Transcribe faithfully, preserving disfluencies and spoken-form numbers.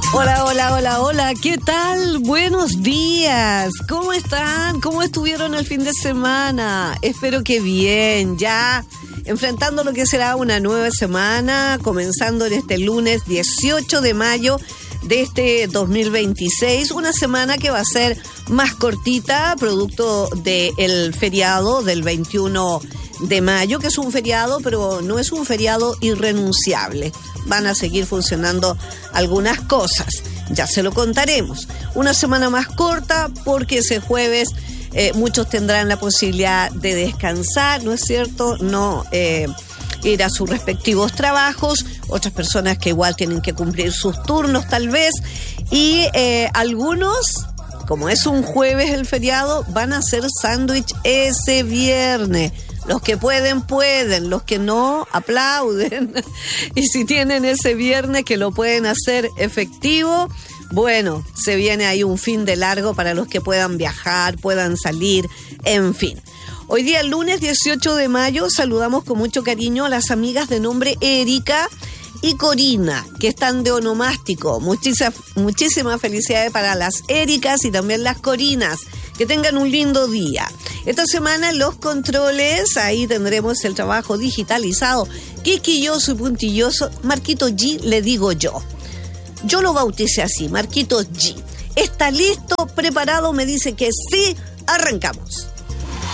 Hola, hola, hola, hola, ¿qué tal? Buenos días, ¿cómo están? ¿Cómo estuvieron el fin de semana? Espero que bien, ya enfrentando lo que será una nueva semana, comenzando en este lunes dieciocho de mayo de este dos mil veintiséis, una semana que va a ser más cortita, producto del feriado del veintiuno de mayo, que es un feriado, pero no es un feriado irrenunciable. Van a seguir funcionando algunas cosas, ya se lo contaremos. Una semana más corta porque ese jueves eh, muchos tendrán la posibilidad de descansar, ¿no es cierto? No eh, ir a sus respectivos trabajos, otras personas que igual tienen que cumplir sus turnos tal vez, y eh, algunos, como es un jueves el feriado, van a hacer sándwich ese viernes. Los que pueden, pueden. Los que no, aplauden. Y si tienen ese viernes que lo pueden hacer efectivo, bueno, se viene ahí un fin de largo para los que puedan viajar, puedan salir, en fin. Hoy día, lunes dieciocho de mayo, saludamos con mucho cariño a las amigas de nombre Erika y Corina, que están de onomástico. Muchísimas, muchísimas felicidades para las Ericas y también las Corinas. Que tengan un lindo día. Esta semana los controles, ahí tendremos el trabajo digitalizado, quisquilloso y puntilloso. Marquito G, le digo yo. Yo lo bauticé así, Marquito G. ¿Está listo, preparado? Me dice que sí, arrancamos.